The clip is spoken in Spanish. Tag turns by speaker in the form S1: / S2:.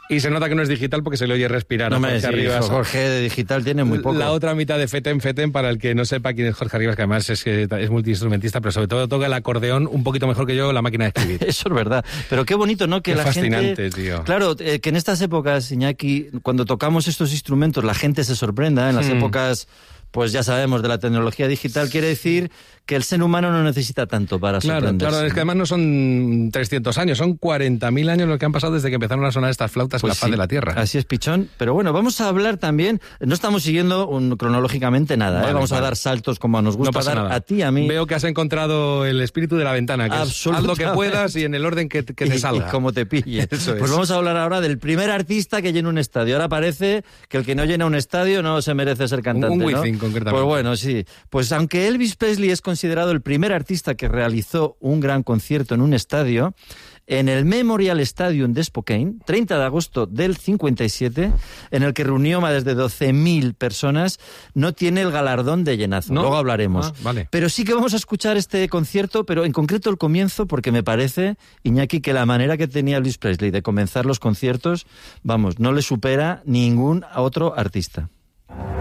S1: Y se nota que no es digital porque se le oye respirar.
S2: No me decís,
S1: arriba.
S2: Jorge de digital tiene muy poco.
S1: La otra mitad de Feten, para el que no sepa quién es Jorge Arribas, que además es multiinstrumentista, pero sobre todo toca el acordeón un poquito mejor que yo la máquina de escribir.
S2: Eso es verdad. Pero qué bonito, ¿no? Que
S1: qué
S2: la
S1: fascinante,
S2: gente...
S1: tío.
S2: Claro, que en estas épocas, Iñaki, cuando tocamos estos instrumentos, la gente se sorprenda. En las épocas, pues ya sabemos, de la tecnología digital, quiere decir que el ser humano no necesita tanto para sorprenderse.
S1: Claro, es que además no son 300 años, son 40.000 años los que han pasado desde que empezaron a sonar estas flautas en la faz de la Tierra.
S2: Así es, Pichón. Pero bueno, vamos a hablar también, no estamos siguiendo cronológicamente nada, vamos a dar saltos como nos gusta dar
S1: nada.
S2: A ti, a mí.
S1: Veo que has encontrado el espíritu de la ventana, que es haz lo que puedas y en el orden que te salga.
S2: Y como te pille.
S1: Eso es.
S2: Pues vamos a hablar ahora del primer artista que llena un estadio. Ahora parece que el que no llena un estadio no se merece ser cantante,
S1: un
S2: ¿no?
S1: Wizzing, concretamente.
S2: Pues bueno, sí. Pues aunque Elvis Presley es considerado el primer artista que realizó un gran concierto en un estadio, en el Memorial Stadium de Spokane, 30 de agosto del 57, en el que reunió más de 12.000 personas, no tiene el galardón de llenazo.
S1: ¿No?
S2: Luego hablaremos.
S1: Vale.
S2: Pero sí que vamos a escuchar este concierto, pero en concreto el comienzo, porque me parece, Iñaki, que la manera que tenía Elvis Presley de comenzar los conciertos, vamos, no le supera ningún otro artista.